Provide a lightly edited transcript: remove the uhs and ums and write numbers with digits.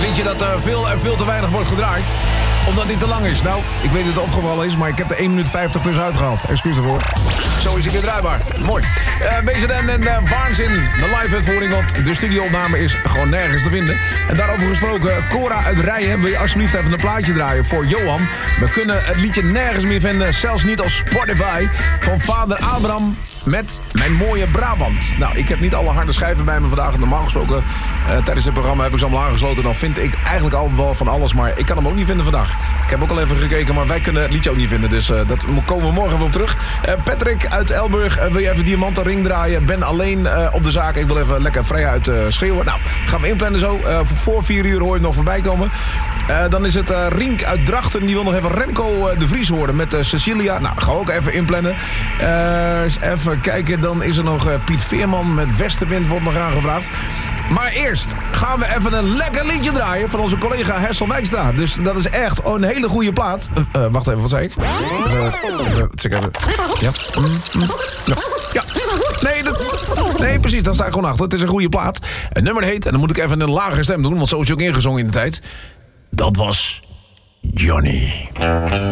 Vind je dat veel te weinig wordt gedraaid? Omdat dit te lang is. Nou, ik weet dat het opgevallen is, maar ik heb er 1 minuut 50 tussenuit gehaald. Excuus ervoor. Zo is hij weer draaibaar. Mooi. BZN en Waanzin, de live-uitvoering, want de studio-opname is gewoon nergens te vinden. En daarover gesproken, Cora uit Rijen, wil je alsjeblieft even een plaatje draaien voor Johan? We kunnen het liedje nergens meer vinden, zelfs niet op Spotify, van vader Abraham met Mijn Mooie Brabant. Nou, ik heb niet alle harde schijven bij me vandaag. Normaal gesproken, tijdens dit programma heb ik ze allemaal aangesloten. Dan vind ik eigenlijk al wel van alles, maar ik kan hem ook niet vinden vandaag. Ik heb ook al even gekeken, maar wij kunnen het liedje ook niet vinden. Dus dat komen we morgen weer op terug. Patrick uit Elburg, wil je even Diamanten Ring draaien? Ben alleen op de zaak. Ik wil even lekker vrij uit schreeuwen. Nou, gaan we inplannen zo. Voor 4 uur hoor je hem nog voorbij komen. Dan is het Rink uit Drachten. Die wil nog even Remco de Vries horen met Cecilia. Nou, gaan we ook even inplannen. Even kijken, dan is er nog Piet Veerman met Westenwind wordt nog aangevraagd. Maar eerst gaan we even een lekker liedje draaien van onze collega Hessel Wijkstra. Dus dat is echt een hele goede plaat. Wacht even, wat zei ik? Check even. Ja. Ja. Nee, precies, daar sta ik gewoon achter. Het is een goede plaat. Het nummer heet, en dan moet ik even een lagere stem doen, want zo is hij ook ingezongen in de tijd. Dat was Johnny.